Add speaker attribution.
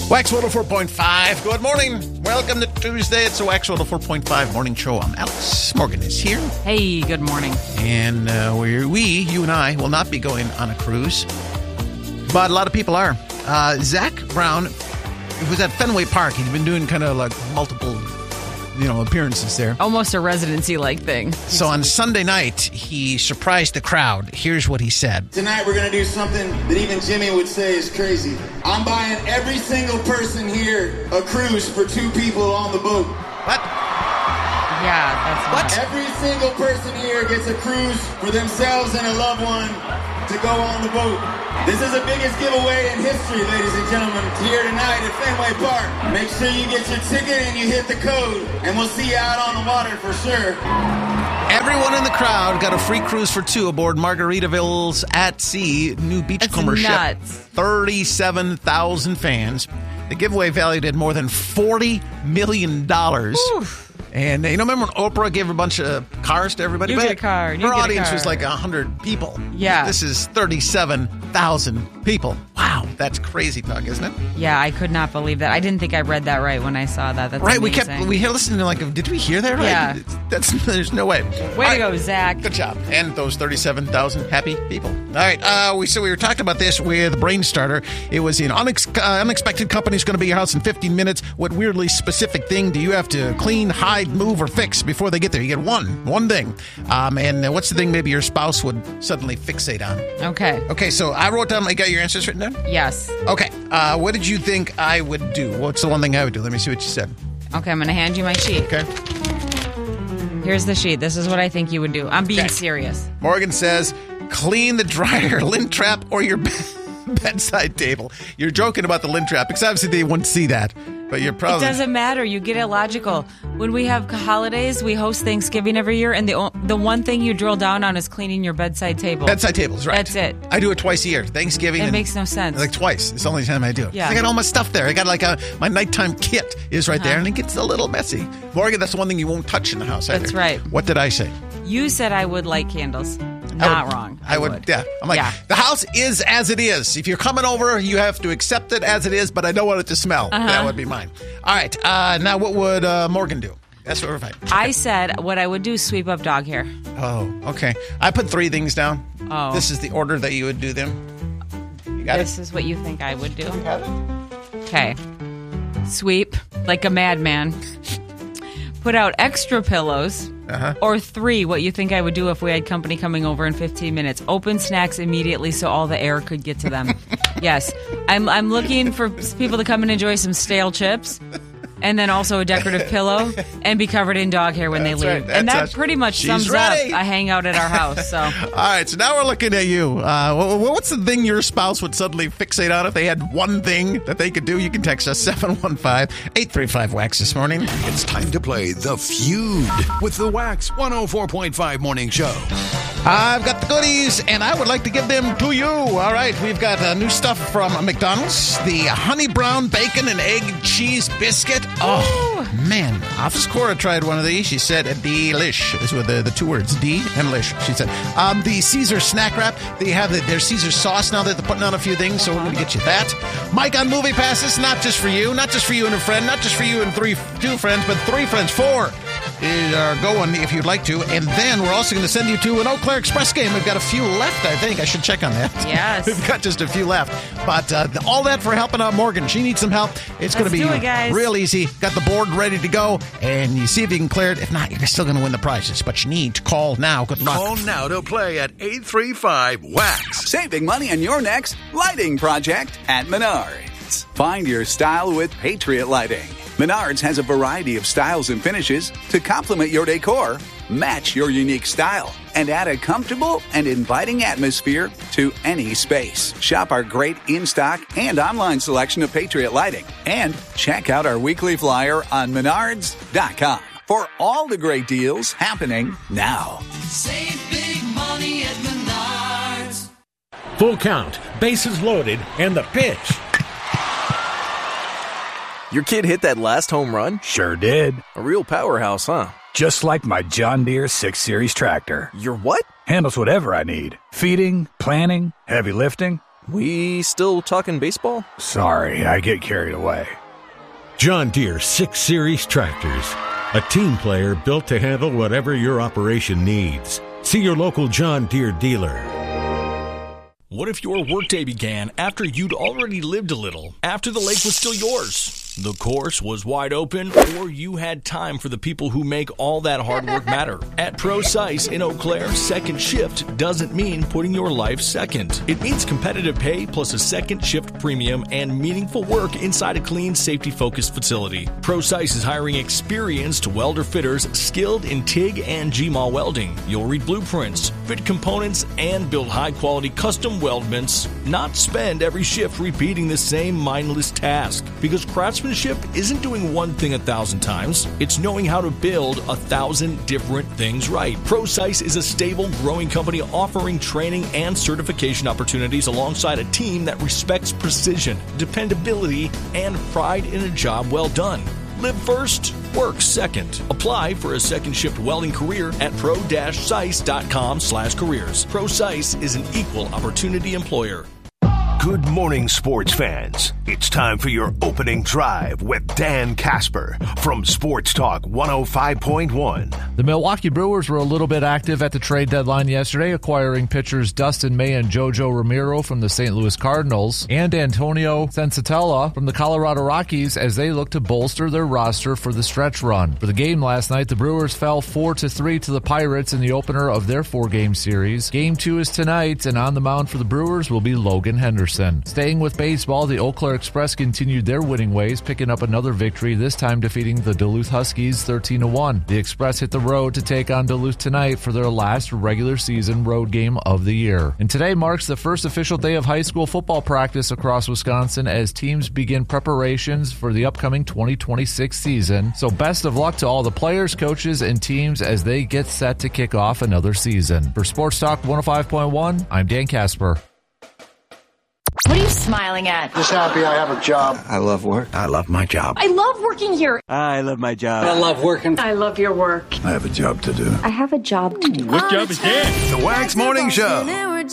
Speaker 1: Wax 104.5. Good morning. Welcome to Tuesday. It's the Wax 104.5 morning show. I'm Alex. Morgan is here.
Speaker 2: Hey, good morning.
Speaker 1: And you and I, will not be going on a cruise. But a lot of people are. Zach Brown was at Fenway Park. He's been doing kind of like multiple, appearances there.
Speaker 2: Almost a residency-like thing.
Speaker 1: So on Sunday night, he surprised the crowd. Here's what he said.
Speaker 3: Tonight we're going to do something that even Jimmy would say is crazy. I'm buying every single person here a cruise for 2 people on the boat.
Speaker 1: What?
Speaker 2: Yeah, that's
Speaker 1: what?
Speaker 3: Every single person here gets a cruise for themselves and a loved one to go on the boat. This is the biggest giveaway in history, ladies and gentlemen, here tonight at Fenway Park. Make sure you get your ticket and you hit the code, and we'll see you out on the water for sure.
Speaker 1: Everyone in the crowd got a free cruise for 2 aboard Margaritaville's At Sea new beachcomber ship. 37,000 fans. The giveaway valued at more than $40 million. Oof. And remember when Oprah gave a bunch of cars to everybody?
Speaker 2: You get a car.
Speaker 1: Her audience was like 100 people.
Speaker 2: Yeah.
Speaker 1: This is 37,000 people. Wow, that's crazy talk, isn't it?
Speaker 2: Yeah, I could not believe that. I didn't think I read that right when I saw that. That's
Speaker 1: right.
Speaker 2: amazing.
Speaker 1: We listened to did we hear that right?
Speaker 2: Yeah.
Speaker 1: There's no way.
Speaker 2: Way to go, Zach.
Speaker 1: Good job. And those 37,000 happy people. All right. We were talking about this with Brainstarter. It was an unexpected company is going to be at your house in 15 minutes. What weirdly specific thing do you have to clean, hide, move, or fix before they get there? You get one thing. And what's the thing maybe your spouse would suddenly fixate on? Okay, so I wrote down, I got your answers written down?
Speaker 2: Yes.
Speaker 1: Okay, what did you think I would do? What's the one thing I would do? Let me see what you said.
Speaker 2: Okay, I'm going to hand you my sheet.
Speaker 1: Okay.
Speaker 2: Here's the sheet. This is what I think you would do. I'm being serious.
Speaker 1: Morgan says, clean the dryer, lint trap, or your bedside table. You're joking about the lint trap, because obviously they wouldn't see that. But you're probably...
Speaker 2: It doesn't matter. You get it logical. When we have holidays, we host Thanksgiving every year, and the one thing you drill down on is cleaning your bedside table.
Speaker 1: Bedside tables, right.
Speaker 2: That's it.
Speaker 1: I do it twice a year. Thanksgiving.
Speaker 2: It makes no sense.
Speaker 1: Like twice. It's the only time I do it.
Speaker 2: Yeah.
Speaker 1: I got all my stuff there. I got my nighttime kit is right there, and it gets a little messy. Morgan, that's the one thing you won't touch in the house either.
Speaker 2: That's right.
Speaker 1: What did I say?
Speaker 2: You said I would light candles. Not wrong.
Speaker 1: I would. Yeah. I'm like, The house is as it is. If you're coming over, you have to accept it as it is, but I don't want it to smell. That would be mine. All right. Now, what would Morgan do? That's what we're fighting.
Speaker 2: I said what I would do is sweep up dog hair.
Speaker 1: Oh, okay. I put 3 things down.
Speaker 2: Oh.
Speaker 1: This is the order that you would do them. You got
Speaker 2: This is what you think I would do.
Speaker 1: You got it?
Speaker 2: Okay. Sweep like a madman. Put out extra pillows. Or 3, what you think I would do if we had company coming over in 15 minutes. Open snacks immediately so all the air could get to them. Yes. I'm looking for people to come and enjoy some stale chips. And then also a decorative pillow and be covered in dog hair when they leave.
Speaker 1: Right.
Speaker 2: And that pretty much sums up a hangout at our house. So,
Speaker 1: all right, so now we're looking at you. What's the thing your spouse would suddenly fixate on if they had one thing that they could do? You can text us 715-835-WAX this morning.
Speaker 4: It's time to play The Feud with the Wax 104.5 morning show.
Speaker 1: I've got the goodies, and I would like to give them to you. All right, we've got new stuff from McDonald's. The Honey Brown Bacon and Egg Cheese Biscuit. Oh, man. Office Cora tried one of these. She said, delish. Is with the 2 words, D and lish, she said. The Caesar Snack Wrap. They have their Caesar sauce now that they're putting on a few things, so we're going to get you that. Mike on Movie Passes, not just for you and a friend, not just for you and 2 friends, but 3 friends, 4. Are going if you'd like to. And then we're also going to send you to an Eau Claire Express game. We've got a few left, I think. I should check on that.
Speaker 2: Yes.
Speaker 1: We've got just a few left. But all that for helping out Morgan. She needs some help. It's going to be real easy. Got the board ready to go. And you see if you can clear it. If not, you're still going to win the prizes. But you need to call now. Good luck.
Speaker 4: Call now to play at 835-WAX.
Speaker 5: Saving money on your next lighting project at Menards. Find your style with Patriot Lighting. Menards has a variety of styles and finishes to complement your decor, match your unique style, and add a comfortable and inviting atmosphere to any space. Shop our great in-stock and online selection of Patriot Lighting. And check out our weekly flyer on Menards.com for all the great deals happening now.
Speaker 6: Save big money at Menards.
Speaker 7: Full count, bases loaded, and the pitch.
Speaker 8: Your kid hit that last home run?
Speaker 9: Sure did.
Speaker 8: A real powerhouse, huh?
Speaker 9: Just like my John Deere 6 Series tractor.
Speaker 8: Your what?
Speaker 9: Handles whatever I need. Feeding, planting, heavy lifting.
Speaker 8: We still talking baseball?
Speaker 9: Sorry, I get carried away.
Speaker 7: John Deere 6 Series tractors. A team player built to handle whatever your operation needs. See your local John Deere dealer.
Speaker 10: What if your workday began after you'd already lived a little, after the lake was still yours? The course was wide open, or you had time for the people who make all that hard work matter. At ProSice in Eau Claire, second shift doesn't mean putting your life second. It means competitive pay plus a second shift premium and meaningful work inside a clean, safety-focused facility. ProSice is hiring experienced welder fitters skilled in TIG and GMAW welding. You'll read blueprints, fit components, and build high-quality custom weldments, not spend every shift repeating the same mindless task. Because craftsmanship isn't doing one thing 1,000 times. It's knowing how to build 1,000 different things right. ProSice is a stable, growing company offering training and certification opportunities alongside a team that respects precision, dependability, and pride in a job well done. Live first, work second. Apply for a second shift welding career at pro-sice.com/careers. ProSice is an equal opportunity employer.
Speaker 11: Good morning, sports fans. It's time for your opening drive with Dan Casper from Sports Talk 105.1.
Speaker 12: The Milwaukee Brewers were a little bit active at the trade deadline yesterday, acquiring pitchers Dustin May and Jojo Ramiro from the St. Louis Cardinals and Antonio Sensatella from the Colorado Rockies as they look to bolster their roster for the stretch run. For the game last night, the Brewers fell 4-3 to the Pirates in the opener of their 4-game series. Game 2 is tonight, and on the mound for the Brewers will be Logan Henderson. Staying with baseball, the Eau Claire Express continued their winning ways, picking up another victory, this time defeating the Duluth Huskies 13-1. The Express hit the road to take on Duluth tonight for their last regular season road game of the year. And today marks the first official day of high school football practice across Wisconsin as teams begin preparations for the upcoming 2026 season. So best of luck to all the players, coaches, and teams as they get set to kick off another season. For Sports Talk 105.1, I'm Dan Casper.
Speaker 13: What are you smiling at?
Speaker 14: Just happy I have a job.
Speaker 15: I love work. I love my job.
Speaker 13: I love working here.
Speaker 15: I love my job.
Speaker 14: I love working.
Speaker 13: I love your work.
Speaker 15: I have a job to do.
Speaker 13: I have a job to do.
Speaker 16: What job is that?
Speaker 4: The Wax Morning Show.